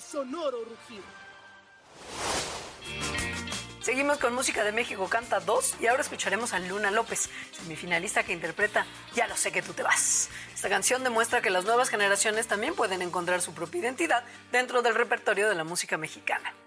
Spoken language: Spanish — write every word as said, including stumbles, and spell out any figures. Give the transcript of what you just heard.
el sonoro rugido. Seguimos con música de México Canta dos y ahora escucharemos a Luna López, semifinalista que interpreta Ya lo sé que tú te vas. Esta canción demuestra que las nuevas generaciones también pueden encontrar su propia identidad dentro del repertorio de la música mexicana.